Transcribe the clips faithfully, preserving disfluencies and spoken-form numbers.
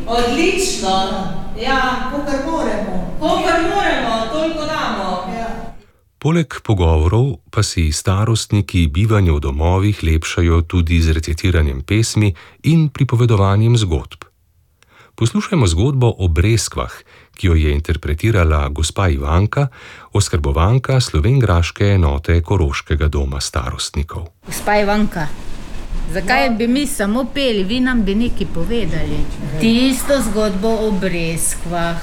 Odlično. Ja, kakor moremo. Kakor moremo, toliko damo. Ja. Poleg pogovorov pa si starostniki bivanje v domovih lepšajo tudi z recitiranjem pesmi in pripovedovanjem zgodb. Poslušajmo zgodbo o breskvah, ki jo je interpretirala gospa Ivanka, oskrbovanka slovenjgraške enote Koroškega doma starostnikov. Gospa Ivanka, zakaj bi mi samo peli, vi nam bi nekaj povedali? Tisto zgodbo o breskvah.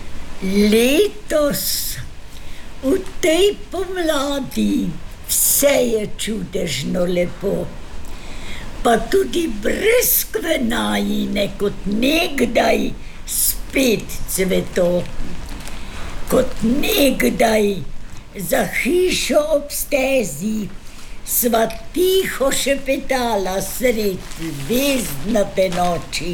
Letos, v tej pomladi, vse je čudežno lepo. Pa tudi breskve najine kot nekdaj spet cveto. Kot nekdaj za hišo ob stezi sva tiho šepetala sred zvezdnate noči.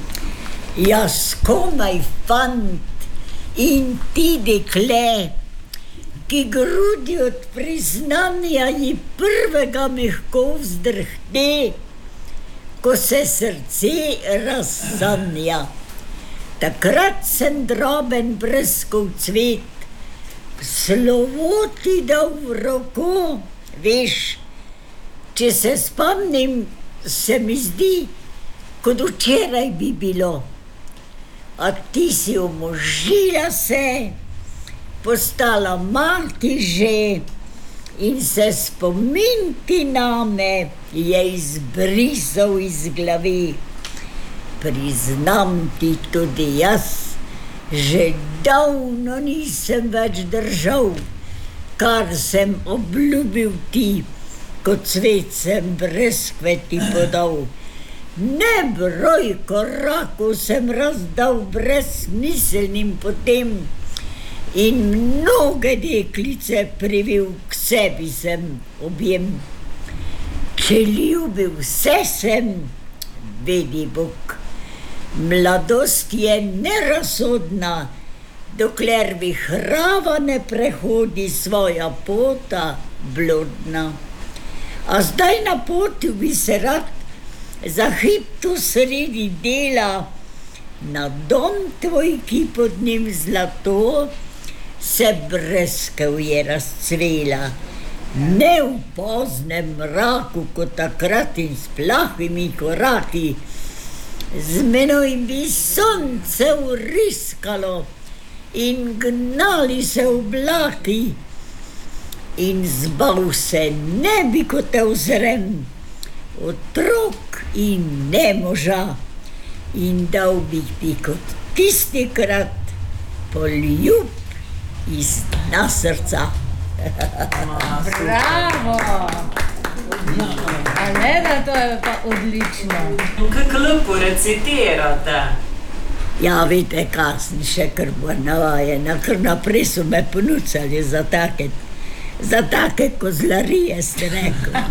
Jaz komaj fant in ti dekle, ki grudi od priznanja ji prvega mehko vzdrhne, ko se srce razsanja. Takrat sem droben breskov cvet, slovo ti dal v roko, veš, če se spomnim, se mi zdi, kot včeraj bi bilo. A ti si omožila se, postala mati že in se spomin ti name je izbrisal iz glavi. Priznam ti, tudi jaz že davno nisem več držal, kar sem obljubil ti, kot cvet sem breskve ti podal. Ne broj korakov sem razdal brezmiselnim potem in mnoge deklice privil k sebi sem objem. Če ljubil vse sem, vedi Bog, mladost je nerazsodna, dokler vihrava ne prehodi svoja pota blodna. A zdaj na poti bi se rad za hip tu sredi dela, na dom tvoj, ki pod njim zlato, se breskev je razcvela. Ne v poznem mraku, kot takrat in s plahimi koraki, z menoj bi sonce vriskalo in gnali se oblaki, in zbav se ne bi, ko te vzrem, otrok in ne moža, in dal bi ti kot tisti krat poljub iz dna srca. Bravo! A ne, da to je pa odlično. Kako lepo recitirate. Ja, vidite, kaj sem še kar bo navajena, kar naprej so me ponucali za take, za take kozlarije, ste rekel.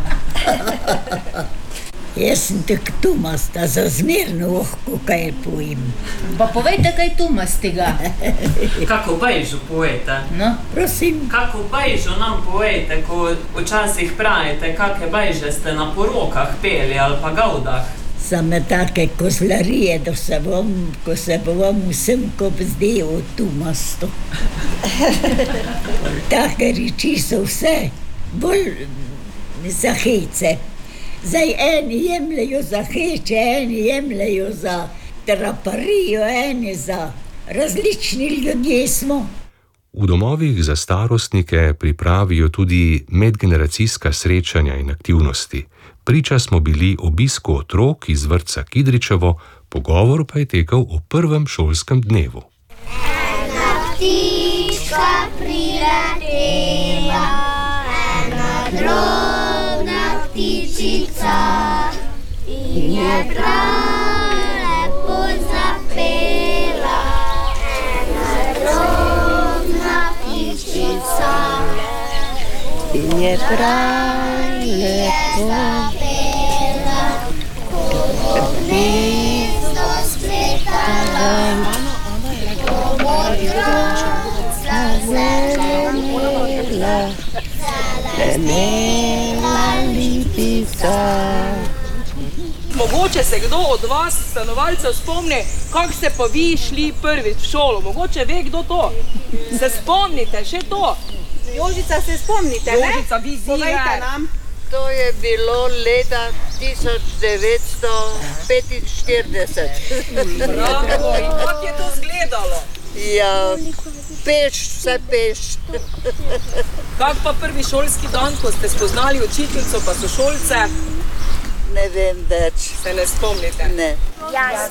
Jaz sem tak tumasta, za zmerno ohko, kaj pojim. Pa povejte, kaj tumastega. Kako bejžu povejte? No, prosim. Kako bejžu nam povejte, ko včasih pravite, kakve bejže ste na porokah peli ali pa gavdah? Same take kozlarije, da se bom, ko se bom vsem kop zdaj o tumasto. Take reči so vse, bolj za hejce. Zdaj eni jemljajo za heče, eni jemljajo za teraparijo, eni za različni ljudje smo. V domovih za starostnike pripravijo tudi medgeneracijska srečanja in aktivnosti. Priča smo bili obisku otrok iz vrtca Kidričevo, pogovor pa je tekel o prvem šolskem dnevu. Ena ptička priletela, ena drobna ptičica, in je prav lepo zapela. Ena drobna ptičica, in je prav lepo zapela. Ko gnezdo spletala, ko modroca zelenela, zelenela lipica. mogoče se kdo od vas, stanovalcev, spomni, kako ste pa vi šli prvič v šolo. Mogoče ve kdo to. Se spomnite še to? Jožica, se spomnite, ne? Jožica, vi Povejte nam. To je bilo leta tisoč devetsto petinštirideset. Bravo, in kako je to izgledalo? Ja, peš, vse peš. Kak pa prvi šolski dan, ko ste spoznali učiteljico pa sošolce? Ne vem več. Se ne spomnite? Ne. Jaz